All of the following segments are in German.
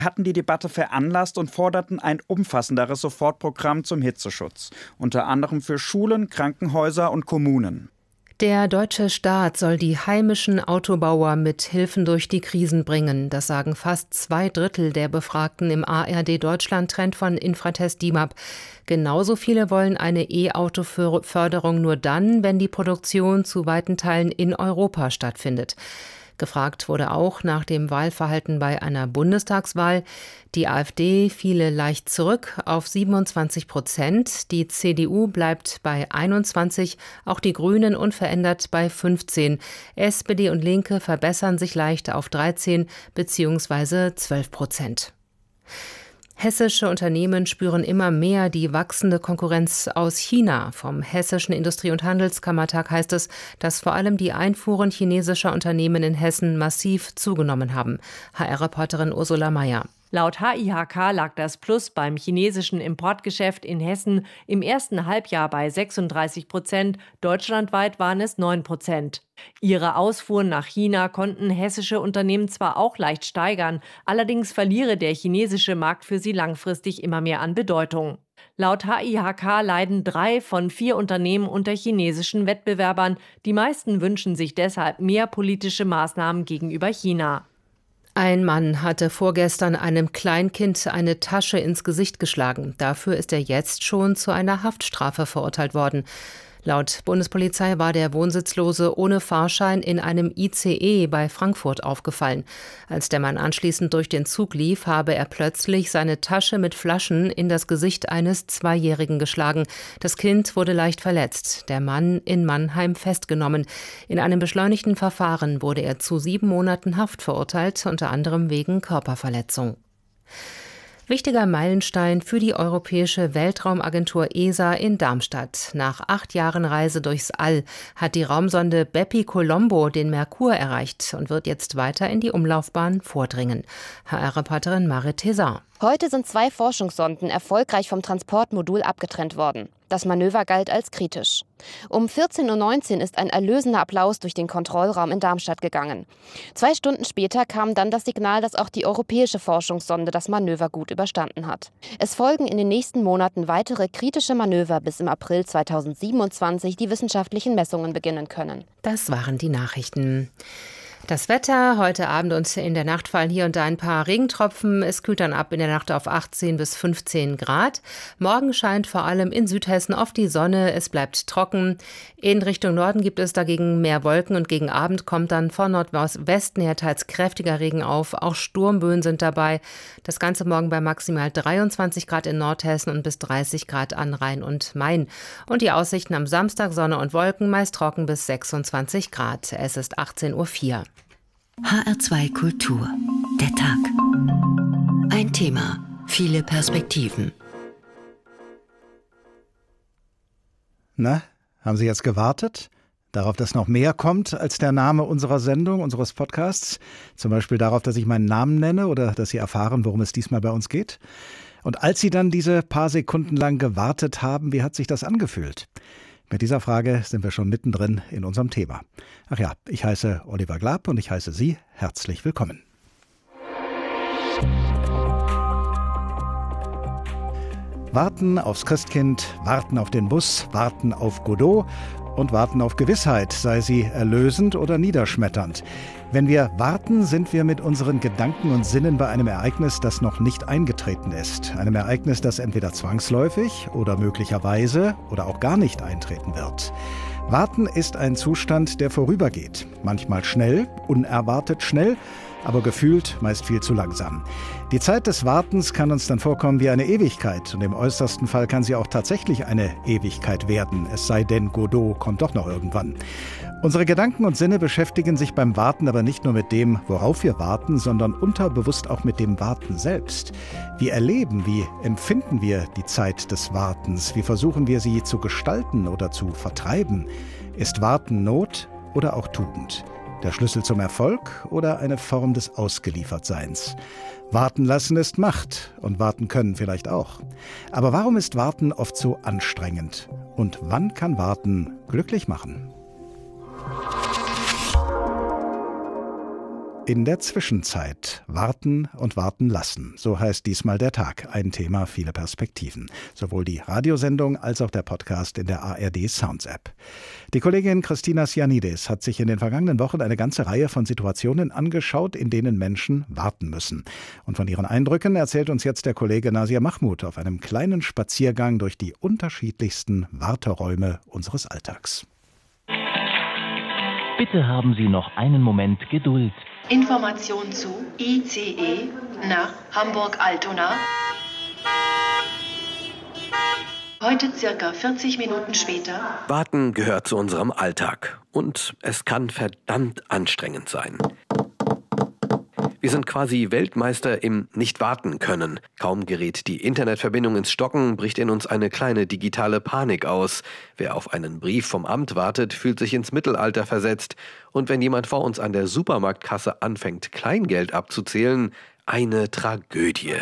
hatten die Debatte veranlasst und forderten ein umfassenderes Sofortprogramm zum Hitzeschutz, unter anderem für Schulen, Krankenhäuser und Kommunen. Der deutsche Staat soll die heimischen Autobauer mit Hilfen durch die Krisen bringen. Das sagen fast 2/3 der Befragten im ARD-Deutschland-Trend von Infratest DIMAP. Genauso viele wollen eine E-Auto-Förderung nur dann, wenn die Produktion zu weiten Teilen in Europa stattfindet. Gefragt wurde auch nach dem Wahlverhalten bei einer Bundestagswahl. Die AfD fiele leicht zurück auf 27%. Die CDU bleibt bei 21%, auch die Grünen unverändert bei 15%. SPD und Linke verbessern sich leicht auf 13% bzw. 12%. Hessische Unternehmen spüren immer mehr die wachsende Konkurrenz aus China. Vom Hessischen Industrie- und Handelskammertag heißt es, dass vor allem die Einfuhren chinesischer Unternehmen in Hessen massiv zugenommen haben. HR-Reporterin Ursula Mayer. Laut HIHK lag das Plus beim chinesischen Importgeschäft in Hessen im ersten Halbjahr bei 36%, deutschlandweit waren es 9%. Ihre Ausfuhren nach China konnten hessische Unternehmen zwar auch leicht steigern, allerdings verliere der chinesische Markt für sie langfristig immer mehr an Bedeutung. Laut HIHK leiden 3 von 4 Unternehmen unter chinesischen Wettbewerbern. Die meisten wünschen sich deshalb mehr politische Maßnahmen gegenüber China. Ein Mann hatte vorgestern einem Kleinkind eine Tasche ins Gesicht geschlagen. Dafür ist er jetzt schon zu einer Haftstrafe verurteilt worden. Laut Bundespolizei war der Wohnsitzlose ohne Fahrschein in einem ICE bei Frankfurt aufgefallen. Als der Mann anschließend durch den Zug lief, habe er plötzlich seine Tasche mit Flaschen in das Gesicht eines 2-Jährigen geschlagen. Das Kind wurde leicht verletzt. Der Mann in Mannheim festgenommen. In einem beschleunigten Verfahren wurde er zu 7 Monaten Haft verurteilt, unter anderem wegen Körperverletzung. Wichtiger Meilenstein für die Europäische Weltraumagentur ESA in Darmstadt. Nach 8 Jahren Reise durchs All hat die Raumsonde Bepi-Colombo den Merkur erreicht und wird jetzt weiter in die Umlaufbahn vordringen. HR-Reporterin Marit Thézin. Heute sind 2 Forschungssonden erfolgreich vom Transportmodul abgetrennt worden. Das Manöver galt als kritisch. Um 14:19 Uhr ist ein erlösender Applaus durch den Kontrollraum in Darmstadt gegangen. 2 Stunden später kam dann das Signal, dass auch die europäische Forschungssonde das Manöver gut überstanden hat. Es folgen in den nächsten Monaten weitere kritische Manöver, bis im April 2027 die wissenschaftlichen Messungen beginnen können. Das waren die Nachrichten. Das Wetter, heute Abend und in der Nacht fallen hier und da ein paar Regentropfen. Es kühlt dann ab in der Nacht auf 18 bis 15 Grad. Morgen scheint vor allem in Südhessen oft die Sonne. Es bleibt trocken. In Richtung Norden gibt es dagegen mehr Wolken und gegen Abend kommt dann von Nordwesten her teils kräftiger Regen auf. Auch Sturmböen sind dabei. Das Ganze morgen bei maximal 23 Grad in Nordhessen und bis 30 Grad an Rhein und Main. Und die Aussichten am Samstag Sonne und Wolken, meist trocken bis 26 Grad. Es ist 18:04 Uhr. HR2 Kultur. Der Tag. Ein Thema, viele Perspektiven. Na, haben Sie jetzt gewartet? Darauf, dass noch mehr kommt als der Name unserer Sendung, unseres Podcasts? Zum Beispiel darauf, dass ich meinen Namen nenne oder dass Sie erfahren, worum es diesmal bei uns geht? Und als Sie dann diese paar Sekunden lang gewartet haben, wie hat sich das angefühlt? Mit dieser Frage sind wir schon mittendrin in unserem Thema. Ach ja, ich heiße Oliver Glab und ich heiße Sie herzlich willkommen. Warten aufs Christkind, warten auf den Bus, warten auf Godot und warten auf Gewissheit, sei sie erlösend oder niederschmetternd. Wenn wir warten, sind wir mit unseren Gedanken und Sinnen bei einem Ereignis, das noch nicht eingetreten ist. Einem Ereignis, das entweder zwangsläufig oder möglicherweise oder auch gar nicht eintreten wird. Warten ist ein Zustand, der vorübergeht. Manchmal schnell, unerwartet schnell, aber gefühlt meist viel zu langsam. Die Zeit des Wartens kann uns dann vorkommen wie eine Ewigkeit und im äußersten Fall kann sie auch tatsächlich eine Ewigkeit werden, es sei denn, Godot kommt doch noch irgendwann. Unsere Gedanken und Sinne beschäftigen sich beim Warten aber nicht nur mit dem, worauf wir warten, sondern unterbewusst auch mit dem Warten selbst. Wie erleben, wie empfinden wir die Zeit des Wartens? Wie versuchen wir sie zu gestalten oder zu vertreiben? Ist Warten Not oder auch Tugend? Der Schlüssel zum Erfolg oder eine Form des Ausgeliefertseins? Warten lassen ist Macht und warten können vielleicht auch. Aber warum ist Warten oft so anstrengend? Und wann kann Warten glücklich machen? In der Zwischenzeit warten und warten lassen. So heißt diesmal der Tag. Ein Thema, viele Perspektiven. Sowohl die Radiosendung als auch der Podcast in der ARD Sounds App. Die Kollegin Christina Sianides hat sich in den vergangenen Wochen eine ganze Reihe von Situationen angeschaut, in denen Menschen warten müssen. Und von ihren Eindrücken erzählt uns jetzt der Kollege Nasir Mahmoud auf einem kleinen Spaziergang durch die unterschiedlichsten Warteräume unseres Alltags. Bitte haben Sie noch einen Moment Geduld. Information zu ICE nach Hamburg-Altona. Heute circa 40 Minuten später. Warten gehört zu unserem Alltag und es kann verdammt anstrengend sein. Wir sind quasi Weltmeister im Nicht-Warten-Können. Kaum gerät die Internetverbindung ins Stocken, bricht in uns eine kleine digitale Panik aus. Wer auf einen Brief vom Amt wartet, fühlt sich ins Mittelalter versetzt. Und wenn jemand vor uns an der Supermarktkasse anfängt, Kleingeld abzuzählen, eine Tragödie.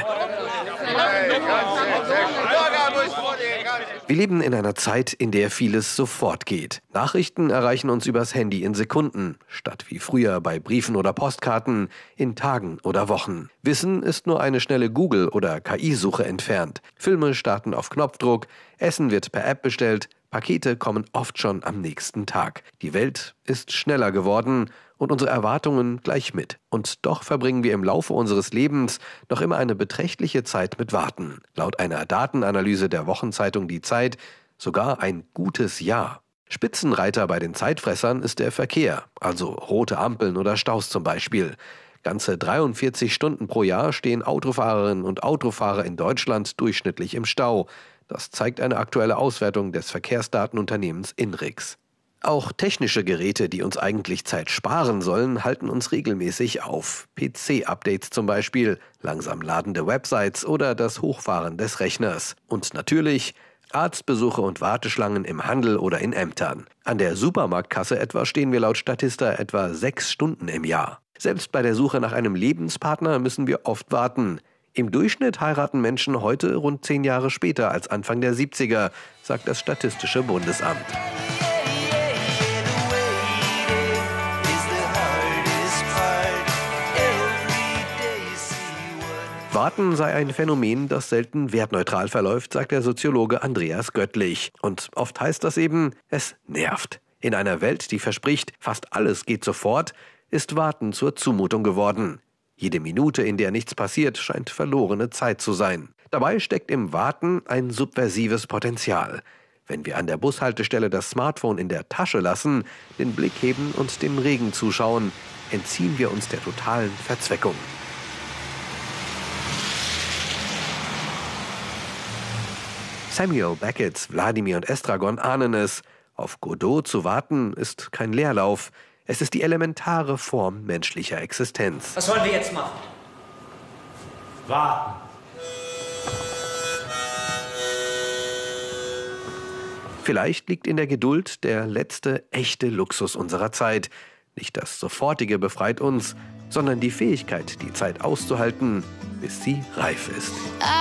Wir leben in einer Zeit, in der vieles sofort geht. Nachrichten erreichen uns übers Handy in Sekunden, statt wie früher bei Briefen oder Postkarten in Tagen oder Wochen. Wissen ist nur eine schnelle Google- oder KI-Suche entfernt. Filme starten auf Knopfdruck, Essen wird per App bestellt, Pakete kommen oft schon am nächsten Tag. Die Welt ist schneller geworden und unsere Erwartungen gleich mit. Und doch verbringen wir im Laufe unseres Lebens noch immer eine beträchtliche Zeit mit Warten. Laut einer Datenanalyse der Wochenzeitung Die Zeit sogar ein gutes Jahr. Spitzenreiter bei den Zeitfressern ist der Verkehr, also rote Ampeln oder Staus zum Beispiel. Ganze 43 Stunden pro Jahr stehen Autofahrerinnen und Autofahrer in Deutschland durchschnittlich im Stau. Das zeigt eine aktuelle Auswertung des Verkehrsdatenunternehmens INRIX. Auch technische Geräte, die uns eigentlich Zeit sparen sollen, halten uns regelmäßig auf. PC-Updates zum Beispiel, langsam ladende Websites oder das Hochfahren des Rechners. Und natürlich Arztbesuche und Warteschlangen im Handel oder in Ämtern. An der Supermarktkasse etwa stehen wir laut Statista etwa 6 Stunden im Jahr. Selbst bei der Suche nach einem Lebenspartner müssen wir oft warten. Im Durchschnitt heiraten Menschen heute rund 10 Jahre später als Anfang der 70er, sagt das Statistische Bundesamt. Warten sei ein Phänomen, das selten wertneutral verläuft, sagt der Soziologe Andreas Göttlich. Und oft heißt das eben, es nervt. In einer Welt, die verspricht, fast alles geht sofort, ist Warten zur Zumutung geworden. Jede Minute, in der nichts passiert, scheint verlorene Zeit zu sein. Dabei steckt im Warten ein subversives Potenzial. Wenn wir an der Bushaltestelle das Smartphone in der Tasche lassen, den Blick heben und dem Regen zuschauen, entziehen wir uns der totalen Verzweckung. Samuel Beckett's Wladimir und Estragon ahnen es. Auf Godot zu warten ist kein Leerlauf. Es ist die elementare Form menschlicher Existenz. Was wollen wir jetzt machen? Warten. Vielleicht liegt in der Geduld der letzte echte Luxus unserer Zeit. Nicht das Sofortige befreit uns, sondern die Fähigkeit, die Zeit auszuhalten, bis sie reif ist.